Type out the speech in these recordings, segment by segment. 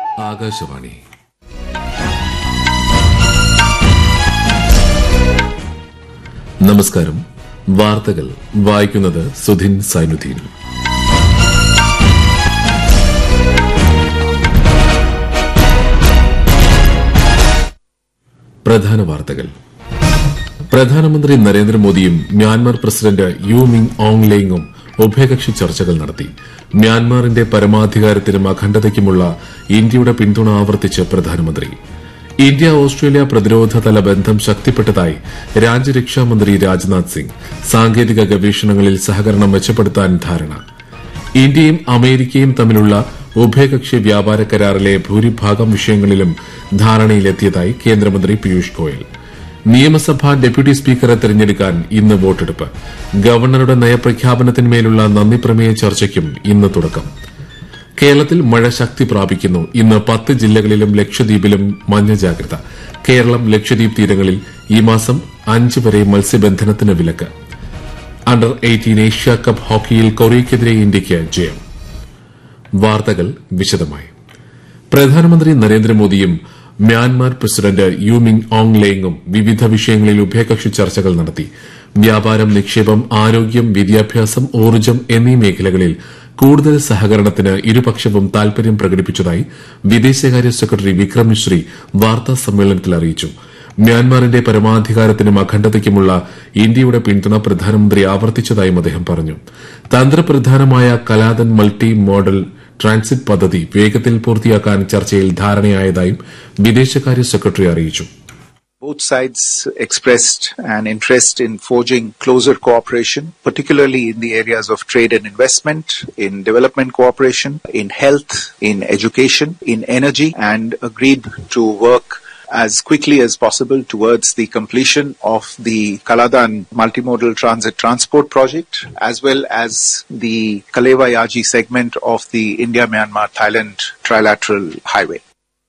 ആകാശവാണി. നമസ്കാരം. വാർത്തകൾ വായിക്കുന്നത് സുധിൻ സൈനുദ്ദീൻ. പ്രധാന വാർത്തകൾ. പ്രധാനമന്ത്രി നരേന്ദ്രമോദിയും മ്യാൻമാർ പ്രസിഡന്റ് യു മിങ് ഓങ് ലെയ്ങ്ങും ഉഭയകക്ഷി ചർച്ചകൾ നടത്തി. മ്യാൻമാറിന്റെ പരമാധികാരത്തിനും അഖണ്ഡതയ്ക്കുമുള്ള ഇന്ത്യയുടെ പിന്തുണ ആവർത്തിച്ച് പ്രധാനമന്ത്രി. ഇന്ത്യ ഓസ്ട്രേലിയ പ്രതിരോധതല ബന്ധം ശക്തിപ്പെട്ടതായി രാജ്യരക്ഷാമന്ത്രി രാജ്നാഥ് സിംഗ്. സാങ്കേതിക ഗവേഷണങ്ങളിൽ സഹകരണം മെച്ചപ്പെടുത്താൻ ധാരണ. ഇന്ത്യയും അമേരിക്കയും തമ്മിലുള്ള ഉഭയകക്ഷി വ്യാപാര കരാറിലെ ഭൂരിഭാഗം വിഷയങ്ങളിലും ധാരണയിലെത്തിയതായി കേന്ദ്രമന്ത്രി പീയൂഷ് ഗോയൽ. നിയമസഭാ ഡെപ്യൂട്ടി സ്പീക്കറെ തെരഞ്ഞെടുക്കാൻ ഇന്ന് വോട്ടെടുപ്പ്. ഗവർണറുടെ നയപ്രഖ്യാപനത്തിന്മേലുള്ള നന്ദിപ്രമേയ ചർച്ചയ്ക്കും ഇന്ന് തുടക്കം. കേരളത്തിൽ മഴ ശക്തി പ്രാപിക്കുന്നു. ഇന്ന് 10 ജില്ലകളിലും ലക്ഷദ്വീപിലും മഞ്ഞ ജാഗ്രത. കേരളം ലക്ഷദ്വീപ് തീരങ്ങളിൽ ഈ മാസം 5 വരെ മത്സ്യബന്ധനത്തിന് വിലക്ക്. അണ്ടർ 18 ഏഷ്യ കപ്പ് ഹോക്കിയിൽ കൊറിയയ്ക്കെതിരെ ഇന്ത്യയ്ക്ക് ജയം. വാർത്തകൾ വിശദമായി. പ്രധാനമന്ത്രി നരേന്ദ്രമോദിയും മ്യാൻമാർ പ്രസിഡന്റ് യു മിങ് ഓങ് ലെയ്ങ്ങും വിവിധ വിഷയങ്ങളിൽ ഉഭയകക്ഷി ചർച്ചകൾ നടത്തി. വ്യാപാരം, നിക്ഷേപം, ആരോഗ്യം, വിദ്യാഭ്യാസം, ഊർജ്ജം എന്നീ മേഖലകളിൽ കൂടുതൽ സഹകരണത്തിന് ഇരുപക്ഷവും താൽപര്യം പ്രകടിപ്പിച്ചതായി വിദേശകാര്യ സെക്രട്ടറി വിക്രം മിശ്രി വാർത്താ സമ്മേളനത്തിൽ അറിയിച്ചു. മ്യാൻമാറിന്റെ പരമാധികാരത്തിനും അഖണ്ഡതയ്ക്കുമുള്ള ഇന്ത്യയുടെ പിന്തുണ പ്രധാനമന്ത്രി ആവർത്തിച്ചതായും അദ്ദേഹം പറഞ്ഞു. തന്ത്രപ്രധാനമായ കലാതൻ മൾട്ടി മോഡൽ ട്രാൻസിറ്റ് പദ്ധതി വേഗത്തിൽ പൂർത്തിയാക്കാൻ ചർച്ചയിൽ ധാരണയായതായും വിദേശകാര്യ സെക്രട്ടറി അറിയിച്ചു. Both sides expressed an interest in forging closer cooperation, particularly in the areas of trade and investment, in development cooperation, in health, in education, in energy, and agreed to work as quickly as possible towards the completion of the Kaladan multimodal transit transport project, as well as the Kalewa-Yaji segment of the India-Myanmar-Thailand trilateral highway.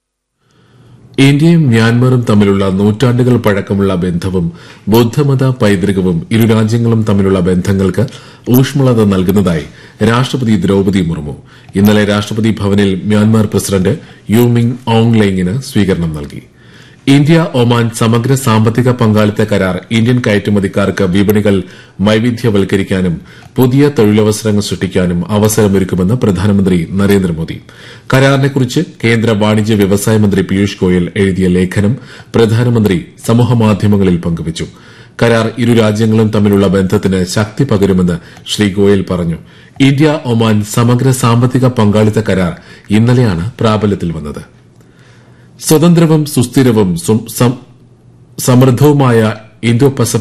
ഇന്ത്യയും മ്യാൻമാറും തമ്മിലുള്ള നൂറ്റാണ്ടുകൾ പഴക്കമുള്ള ബന്ധവും ബുദ്ധമത പൈതൃകവും ഇരു രാജ്യങ്ങളും തമ്മിലുള്ള ബന്ധങ്ങൾക്ക് ഊഷ്മളത നൽകുന്നതായി രാഷ്ട്രപതി ദ്രൌപദി മുർമു. ഇന്നലെ രാഷ്ട്രപതി ഭവനിൽ മ്യാൻമാർ പ്രസിഡന്റ് യു മിങ് ഓങ് ലെയ്ങ്ങിന് സ്വീകരണം നൽകി. ഇന്ത്യ ഒമാൻ സമഗ്ര സാമ്പത്തിക പങ്കാളിത്ത കരാർ ഇന്ത്യൻ കയറ്റുമതിക്കാർക്ക് വിപണികൾ വൈവിധ്യവൽക്കരിക്കാനും പുതിയ തൊഴിലവസരങ്ങൾ സൃഷ്ടിക്കാനും അവസരമൊരുക്കുമെന്ന് പ്രധാനമന്ത്രി നരേന്ദ്രമോദി. കരാറിനെക്കുറിച്ച് കേന്ദ്ര വാണിജ്യ വ്യവസായ മന്ത്രി പീയൂഷ് ഗോയൽ എഴുതിയ ലേഖനം പ്രധാനമന്ത്രി സമൂഹമാധ്യമങ്ങളിൽ പങ്കുവച്ചു. കരാർ ഇരു രാജ്യങ്ങളും തമ്മിലുള്ള ബന്ധത്തിന് ശക്തി പകരുമെന്ന് ശ്രീ ഗോയൽ പറഞ്ഞു. ഇന്ത്യ ഒമാൻ സമഗ്ര സാമ്പത്തിക പങ്കാളിത്ത കരാർ ഇന്നലെയാണ് പ്രാബല്യത്തിൽ വന്നത്. സ്വതന്ത്രവും സുസ്ഥിരവും സമൃദ്ധവുമായ ഇന്തോ പസഫിക്